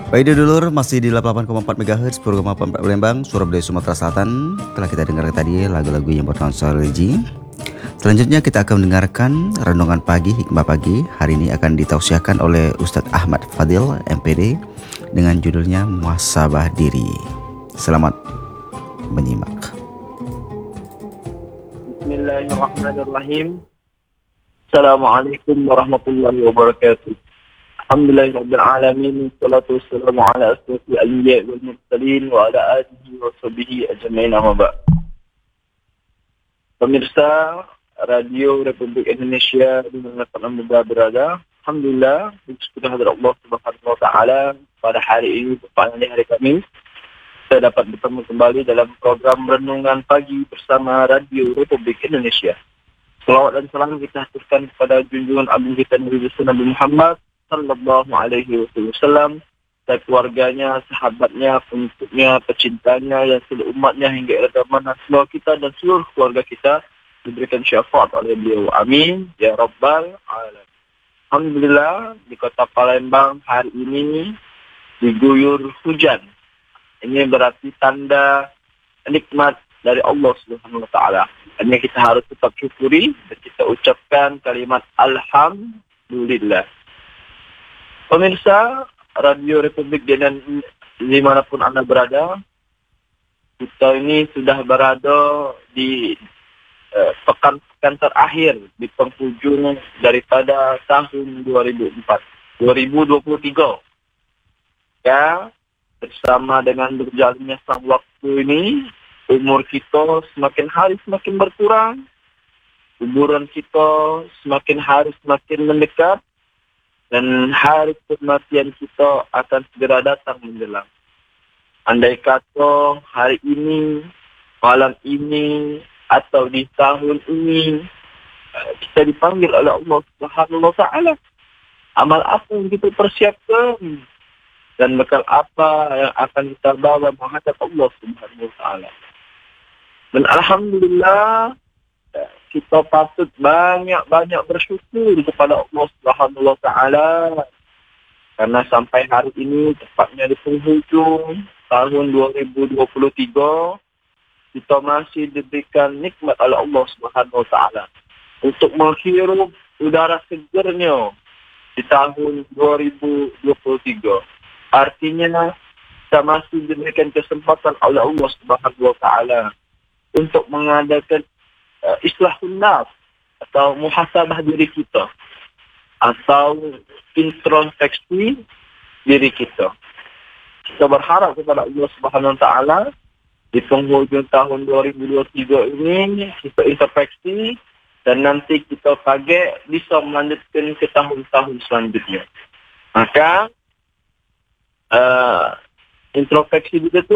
Baik dulur, masih di 88,4 MHz program 44 Palembang, Surabaya, Sumatera Selatan. Telah kita dengar tadi lagu-lagu yang bernuansa religi. Selanjutnya kita akan mendengarkan renungan pagi, hikmah pagi. Hari ini akan ditausiahkan oleh Ustadz Ahmad Fadil, MPD, dengan judulnya Muhasabah Diri. Selamat menyimak. Bismillahirrahmanirrahim. Assalamualaikum warahmatullahi wabarakatuh. Alhamdulillahirrahmanirrahim. Wassalatu wassalamu ala asyrafil anbiya'i wal mursalin wa ala alihi wa sahbihi ajma'in, amma ba'd. Pemirsa Radio Republik Indonesia di mana Anda berada, alhamdulillah bersyukur kepada Allah Subhanahu wa taala pada hari ini, tepatnya hari Kamis, saya dapat bertemu kembali dalam program Renungan Pagi bersama Radio Republik Indonesia. Selawat dan salam kita haturkan kepada junjungan agung kita Nabi Muhammad sallallahu alaihi wasallam dan keluarganya, sahabatnya, pengikutnya, pecintanya dan seluruh umatnya hingga ila mana seluruh kita dan seluruh keluarga kita diberikan syafaat oleh beliau. Amin ya rabbal alamin. Alhamdulillah di kota Palembang hari ini diguyur hujan. Ini berarti tanda nikmat dari Allah Subhanahu wa taala. Hanya kita harus tetap syukuri dan kita ucapkan kalimat alhamdulillah. Pemirsa Radio Republik dimanapun Anda berada, kita ini sudah berada di pekan-pekan terakhir di penghujung daripada tahun 2023. Ya, bersama dengan berjalannya sang waktu ini, umur kita semakin hari semakin berkurang, kuburan kita semakin hari semakin mendekat, dan hari kematian kita akan segera datang menjelang. Andai kata hari ini, malam ini, atau di tahun ini, kita dipanggil oleh Allah Subhanahu wa taala, amal apa yang kita persiapkan dan bekal apa yang akan kita bawa menghadap Allah Subhanahu wa taala. Dan alhamdulillah, kita patut banyak-banyak bersyukur kepada Allah Subhanahu wa taala karena sampai hari ini, tepatnya di penghujung tahun 2023, kita masih diberikan nikmat oleh Allah Subhanahu wa taala untuk menghirup udara segernya di tahun 2023. Artinya kita masih diberikan kesempatan oleh Allah Subhanahu wa taala untuk mengadakan islahun nafs atau muhasabah diri kita atau introspeksi diri kita. Kita berharap kepada Allah Subhanahu wa taala di penghujung tahun 2023 ini kita introspeksi dan nanti kita target bisa melanjutkan ke tahun-tahun selanjutnya. Maka introspeksi itu